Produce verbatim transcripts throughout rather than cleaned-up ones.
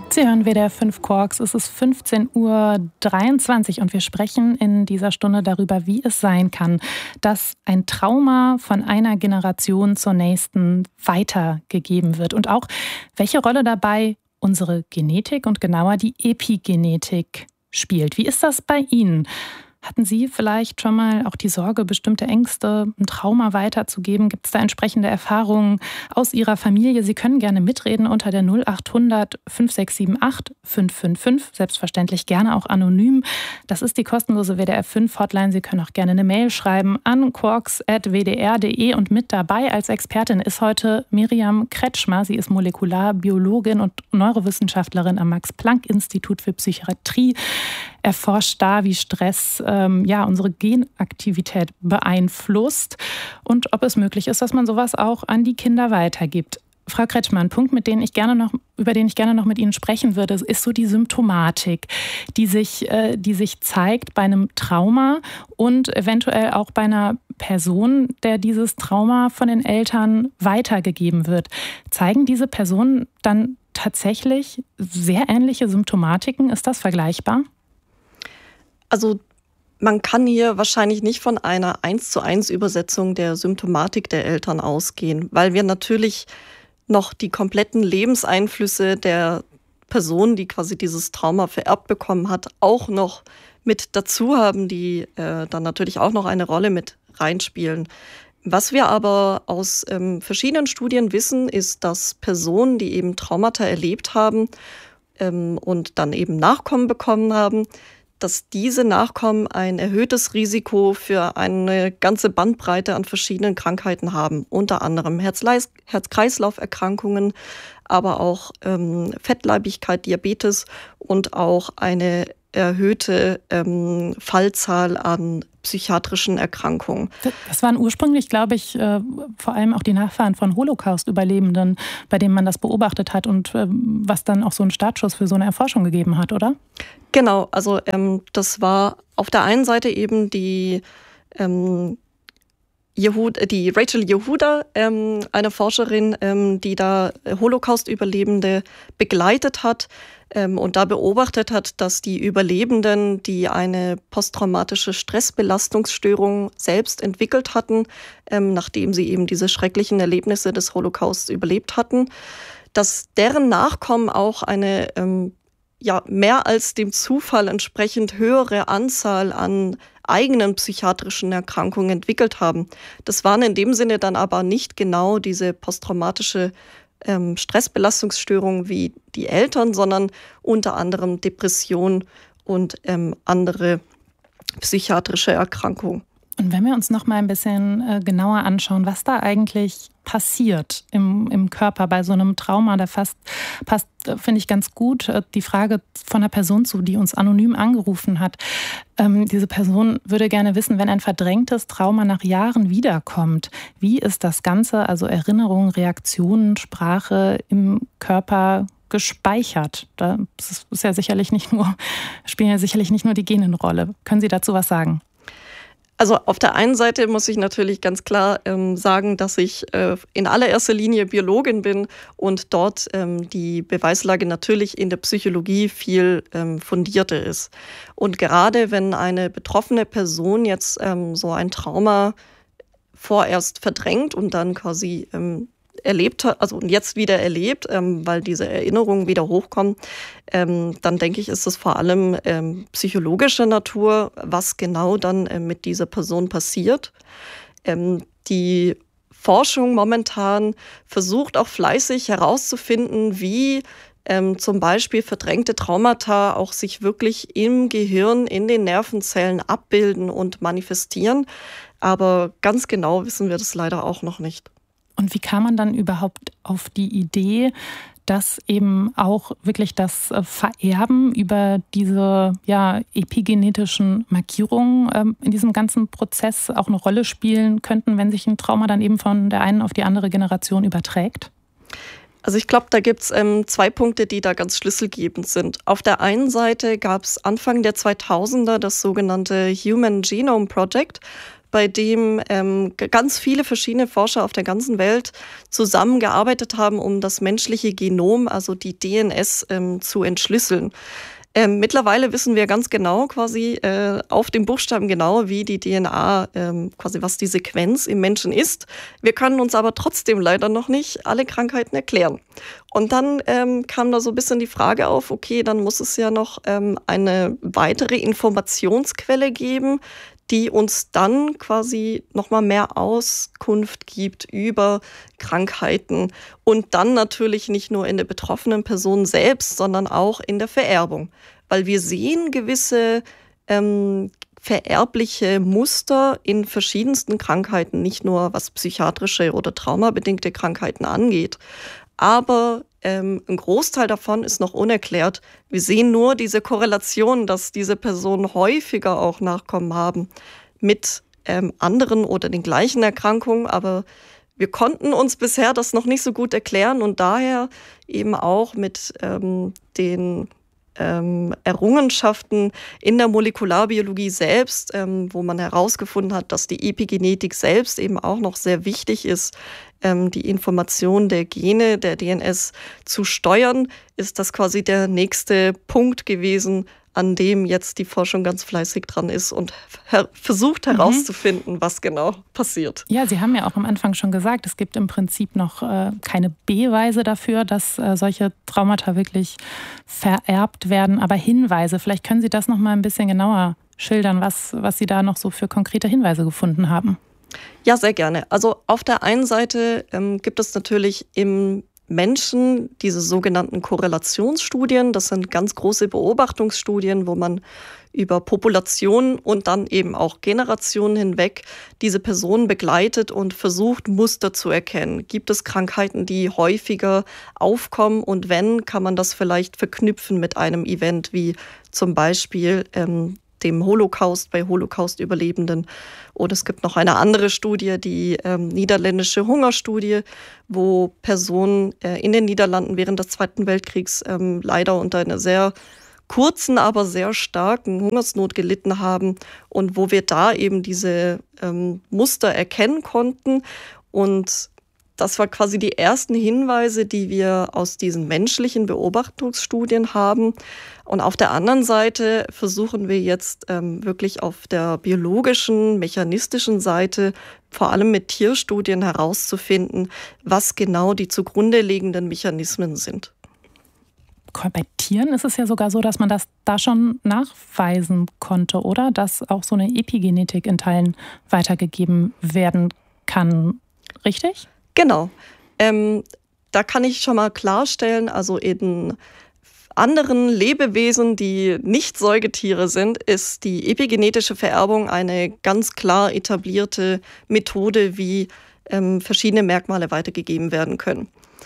Sie hören W D R fünf Quarks. Es ist fünfzehn Uhr dreiundzwanzig und wir sprechen in dieser Stunde darüber, wie es sein kann, dass ein Trauma von einer Generation zur nächsten weitergegeben wird und auch, welche Rolle dabei unsere Genetik und genauer die Epigenetik spielt. Wie ist das bei Ihnen? Hatten Sie vielleicht schon mal auch die Sorge, bestimmte Ängste, ein Trauma weiterzugeben? Gibt es da entsprechende Erfahrungen aus Ihrer Familie? Sie können gerne mitreden unter der null acht hundert fünf sechs sieben acht fünf fünf fünf. Selbstverständlich gerne auch anonym. Das ist die kostenlose W D R fünf Hotline. Sie können auch gerne eine Mail schreiben an quarks at w d r punkt d e. Und mit dabei als Expertin ist heute Miriam Kretschmer. Sie ist Molekularbiologin und Neurowissenschaftlerin am Max-Planck-Institut für Psychiatrie. Erforscht da, wie Stress ähm, ja, unsere Genaktivität beeinflusst und ob es möglich ist, dass man sowas auch an die Kinder weitergibt. Frau Kretschmer, ein Punkt, mit dem ich gerne noch, über den ich gerne noch mit Ihnen sprechen würde, ist so die Symptomatik, die sich, äh, die sich zeigt bei einem Trauma und eventuell auch bei einer Person, der dieses Trauma von den Eltern weitergegeben wird. Zeigen diese Personen dann tatsächlich sehr ähnliche Symptomatiken? Ist das vergleichbar? Also man kann hier wahrscheinlich nicht von einer eins zu eins Übersetzung der Symptomatik der Eltern ausgehen, weil wir natürlich noch die kompletten Lebenseinflüsse der Person, die quasi dieses Trauma vererbt bekommen hat, auch noch mit dazu haben, die äh, dann natürlich auch noch eine Rolle mit reinspielen. Was wir aber aus ähm, verschiedenen Studien wissen, ist, dass Personen, die eben Traumata erlebt haben ähm, und dann eben Nachkommen bekommen haben, dass diese Nachkommen ein erhöhtes Risiko für eine ganze Bandbreite an verschiedenen Krankheiten haben. Unter anderem Herz-Kreislauf-Erkrankungen, aber auch ähm, Fettleibigkeit, Diabetes und auch eine erhöhte ähm, Fallzahl an psychiatrischen Erkrankungen. Das waren ursprünglich, glaube ich, äh, vor allem auch die Nachfahren von Holocaust-Überlebenden, bei denen man das beobachtet hat und äh, was dann auch so einen Startschuss für so eine Erforschung gegeben hat, oder? Genau, also ähm, das war auf der einen Seite eben die ähm, Yehud, die Rachel Yehuda, ähm, eine Forscherin, ähm, die da Holocaust-Überlebende begleitet hat ähm, und da beobachtet hat, dass die Überlebenden, die eine posttraumatische Stressbelastungsstörung selbst entwickelt hatten, ähm, nachdem sie eben diese schrecklichen Erlebnisse des Holocausts überlebt hatten, dass deren Nachkommen auch eine ähm, ja mehr als dem Zufall entsprechend höhere Anzahl an eigenen psychiatrischen Erkrankungen entwickelt haben. Das waren in dem Sinne dann aber nicht genau diese posttraumatische ähm, Stressbelastungsstörung wie die Eltern, sondern unter anderem Depression und ähm, andere psychiatrische Erkrankungen. Und wenn wir uns noch mal ein bisschen äh, genauer anschauen, was da eigentlich passiert im, im Körper bei so einem Trauma, da fast, passt, äh, finde ich, ganz gut äh, die Frage von einer Person zu, die uns anonym angerufen hat. Ähm, diese Person würde gerne wissen, wenn ein verdrängtes Trauma nach Jahren wiederkommt, wie ist das Ganze, also Erinnerungen, Reaktionen, Sprache im Körper gespeichert? Das ist ja sicherlich nicht nur, spielen ja sicherlich nicht nur die Gene eine Rolle. Können Sie dazu was sagen? Also auf der einen Seite muss ich natürlich ganz klar ähm, sagen, dass ich äh, in allererster Linie Biologin bin und dort ähm, die Beweislage natürlich in der Psychologie viel ähm, fundierter ist. Und gerade wenn eine betroffene Person jetzt ähm, so ein Trauma vorerst verdrängt und dann quasi ähm, erlebt hat, also jetzt wieder erlebt, ähm, weil diese Erinnerungen wieder hochkommen, ähm, dann denke ich, ist es vor allem ähm, psychologischer Natur, was genau dann äh, mit dieser Person passiert. Ähm, die Forschung momentan versucht auch fleißig herauszufinden, wie ähm, zum Beispiel verdrängte Traumata auch sich wirklich im Gehirn, in den Nervenzellen abbilden und manifestieren. Aber ganz genau wissen wir das leider auch noch nicht. Und wie kam man dann überhaupt auf die Idee, dass eben auch wirklich das Vererben über diese ja, epigenetischen Markierungen ähm, in diesem ganzen Prozess auch eine Rolle spielen könnten, wenn sich ein Trauma dann eben von der einen auf die andere Generation überträgt? Also ich glaube, da gibt es ähm, zwei Punkte, die da ganz schlüsselgebend sind. Auf der einen Seite gab es Anfang der zweitausender das sogenannte Human Genome Project bei dem ähm, ganz viele verschiedene Forscher auf der ganzen Welt zusammengearbeitet haben, um das menschliche Genom, also die D N S, ähm, zu entschlüsseln. Ähm, mittlerweile wissen wir ganz genau, quasi äh, auf dem Buchstaben genau, wie die D N A, ähm, quasi was die Sequenz im Menschen ist. Wir können uns aber trotzdem leider noch nicht alle Krankheiten erklären. Und dann ähm, kam da so ein bisschen die Frage auf, okay, dann muss es ja noch ähm, eine weitere Informationsquelle geben, die uns dann quasi nochmal mehr Auskunft gibt über Krankheiten und dann natürlich nicht nur in der betroffenen Person selbst, sondern auch in der Vererbung. Weil wir sehen gewisse ähm, vererbliche Muster in verschiedensten Krankheiten, nicht nur was psychiatrische oder traumabedingte Krankheiten angeht. Aber ähm, ein Großteil davon ist noch unerklärt. Wir sehen nur diese Korrelation, dass diese Personen häufiger auch Nachkommen haben mit ähm, anderen oder den gleichen Erkrankungen. Aber wir konnten uns bisher das noch nicht so gut erklären und daher eben auch mit ähm, den ähm, Errungenschaften in der Molekularbiologie selbst, ähm, wo man herausgefunden hat, dass die Epigenetik selbst eben auch noch sehr wichtig ist, ähm, die Information der Gene, der D N S zu steuern, ist das quasi der nächste Punkt gewesen, an dem jetzt die Forschung ganz fleißig dran ist und her- versucht herauszufinden, mhm. was genau passiert. Ja, Sie haben ja auch am Anfang schon gesagt, es gibt im Prinzip noch äh, keine Beweise dafür, dass äh, solche Traumata wirklich vererbt werden, aber Hinweise. Vielleicht können Sie das noch mal ein bisschen genauer schildern, was, was Sie da noch so für konkrete Hinweise gefunden haben. Ja, sehr gerne. Also auf der einen Seite ähm, gibt es natürlich im Menschen diese sogenannten Korrelationsstudien. Das sind ganz große Beobachtungsstudien, wo man über Populationen und dann eben auch Generationen hinweg diese Personen begleitet und versucht, Muster zu erkennen. Gibt es Krankheiten, die häufiger aufkommen? Und wenn, kann man das vielleicht verknüpfen mit einem Event wie zum Beispiel ähm, dem Holocaust bei Holocaust-Überlebenden. Und es gibt noch eine andere Studie, die ähm, niederländische Hungerstudie, wo Personen äh, in den Niederlanden während des Zweiten Weltkriegs ähm, leider unter einer sehr kurzen, aber sehr starken Hungersnot gelitten haben und wo wir da eben diese ähm, Muster erkennen konnten. Und das war quasi die ersten Hinweise, die wir aus diesen menschlichen Beobachtungsstudien haben. Und auf der anderen Seite versuchen wir jetzt ähm, wirklich auf der biologischen, mechanistischen Seite, vor allem mit Tierstudien herauszufinden, was genau die zugrunde liegenden Mechanismen sind. Bei Tieren ist es ja sogar so, dass man das da schon nachweisen konnte, oder? Dass auch so eine Epigenetik in Teilen weitergegeben werden kann. Richtig? Genau. Ähm, da kann ich schon mal klarstellen, also in anderen Lebewesen, die nicht Säugetiere sind, ist die epigenetische Vererbung eine ganz klar etablierte Methode, wie ähm, verschiedene Merkmale weitergegeben werden können.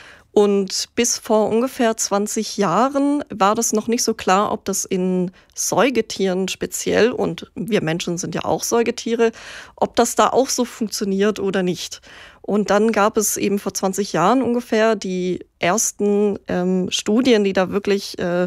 Und bis vor ungefähr zwanzig Jahren war das noch nicht so klar, ob das in Säugetieren speziell, und wir Menschen sind ja auch Säugetiere, ob das da auch so funktioniert oder nicht. Und dann gab es eben vor zwanzig Jahren ungefähr die ersten ähm, Studien, die da wirklich äh,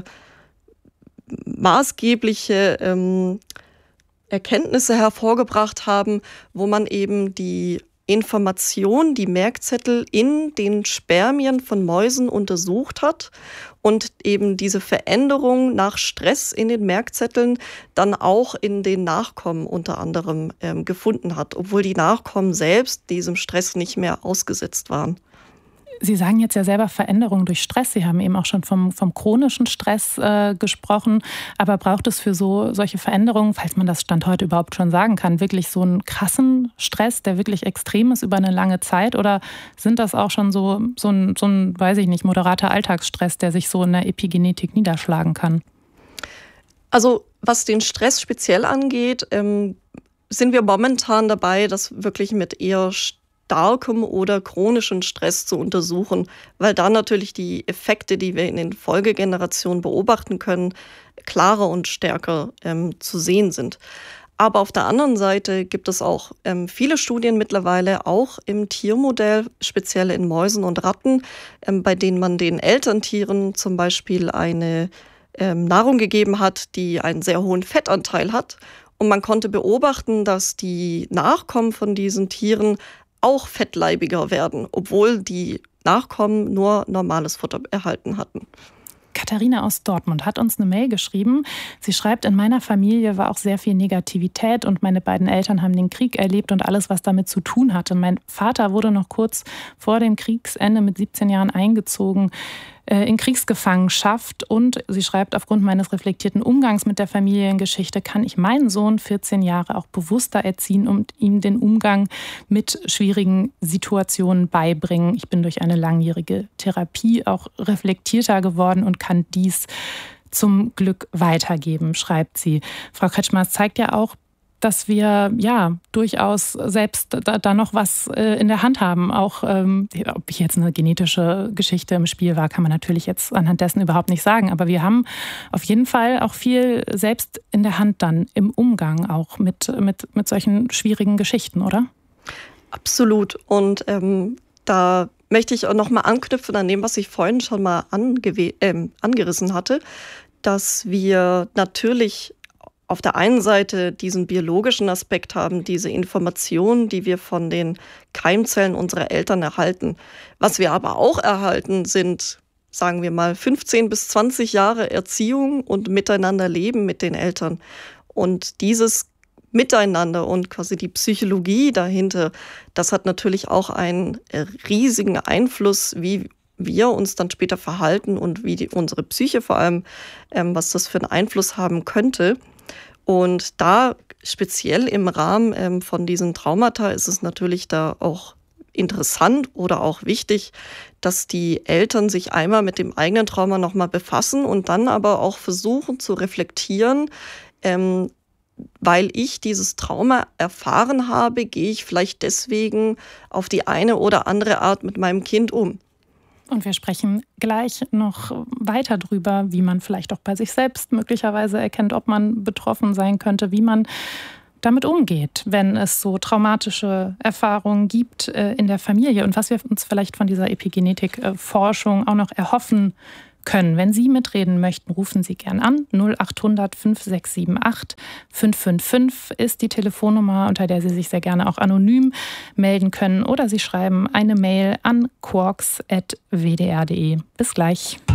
maßgebliche ähm, Erkenntnisse hervorgebracht haben, wo man eben die Information, die Merkzettel in den Spermien von Mäusen untersucht hat und eben diese Veränderung nach Stress in den Merkzetteln dann auch in den Nachkommen unter anderem ähm, gefunden hat, obwohl die Nachkommen selbst diesem Stress nicht mehr ausgesetzt waren. Sie sagen jetzt ja selber Veränderung durch Stress. Sie haben eben auch schon vom, vom chronischen Stress äh, gesprochen. Aber braucht es für so solche Veränderungen, falls man das Stand heute überhaupt schon sagen kann, wirklich so einen krassen Stress, der wirklich extrem ist über eine lange Zeit? Oder sind das auch schon so, so, ein, so ein, weiß ich nicht, moderater Alltagsstress, der sich so in der Epigenetik niederschlagen kann? Also was den Stress speziell angeht, ähm, sind wir momentan dabei, das wirklich mit eher starkem oder chronischen Stress zu untersuchen, weil da natürlich die Effekte, die wir in den Folgegenerationen beobachten können, klarer und stärker ähm, zu sehen sind. Aber auf der anderen Seite gibt es auch ähm, viele Studien mittlerweile, auch im Tiermodell, speziell in Mäusen und Ratten, ähm, bei denen man den Elterntieren zum Beispiel eine ähm, Nahrung gegeben hat, die einen sehr hohen Fettanteil hat. Und man konnte beobachten, dass die Nachkommen von diesen Tieren auch fettleibiger werden, obwohl die Nachkommen nur normales Futter erhalten hatten. Katharina aus Dortmund hat uns eine Mail geschrieben. Sie schreibt, in meiner Familie war auch sehr viel Negativität und meine beiden Eltern haben den Krieg erlebt und alles, was damit zu tun hatte. Mein Vater wurde noch kurz vor dem Kriegsende mit siebzehn Jahren eingezogen in Kriegsgefangenschaft und sie schreibt, aufgrund meines reflektierten Umgangs mit der Familiengeschichte kann ich meinen Sohn vierzehn Jahre auch bewusster erziehen und ihm den Umgang mit schwierigen Situationen beibringen. Ich bin durch eine langjährige Therapie auch reflektierter geworden und kann dies zum Glück weitergeben, schreibt sie. Frau Kretschmer, es zeigt ja auch, dass wir ja durchaus selbst da, da noch was äh, in der Hand haben. Auch ähm, ob jetzt eine genetische Geschichte im Spiel war, kann man natürlich jetzt anhand dessen überhaupt nicht sagen. Aber wir haben auf jeden Fall auch viel selbst in der Hand dann im Umgang auch mit, mit, mit solchen schwierigen Geschichten, oder? Absolut. Und ähm, da möchte ich auch noch mal anknüpfen an dem, was ich vorhin schon mal angew- äh, angerissen hatte, dass wir natürlich auf der einen Seite diesen biologischen Aspekt haben, diese Informationen, die wir von den Keimzellen unserer Eltern erhalten. Was wir aber auch erhalten, sind, sagen wir mal, fünfzehn bis zwanzig Jahre Erziehung und miteinander leben mit den Eltern. Und dieses Miteinander und quasi die Psychologie dahinter, das hat natürlich auch einen riesigen Einfluss, wie wir uns dann später verhalten und wie die, unsere Psyche vor allem, ähm, was das für einen Einfluss haben könnte. Und da speziell im Rahmen ähm, von diesen Traumata ist es natürlich da auch interessant oder auch wichtig, dass die Eltern sich einmal mit dem eigenen Trauma nochmal befassen und dann aber auch versuchen zu reflektieren, ähm, weil ich dieses Trauma erfahren habe, gehe ich vielleicht deswegen auf die eine oder andere Art mit meinem Kind um. Und wir sprechen gleich noch weiter drüber, wie man vielleicht auch bei sich selbst möglicherweise erkennt, ob man betroffen sein könnte, wie man damit umgeht, wenn es so traumatische Erfahrungen gibt in der Familie und was wir uns vielleicht von dieser Epigenetik-Forschung auch noch erhoffen können. Wenn Sie mitreden möchten, rufen Sie gern an. null acht hundert fünf sechs sieben acht fünf fünf fünf ist die Telefonnummer, unter der Sie sich sehr gerne auch anonym melden können. Oder Sie schreiben eine Mail an quarks punkt w d r punkt d e. Bis gleich.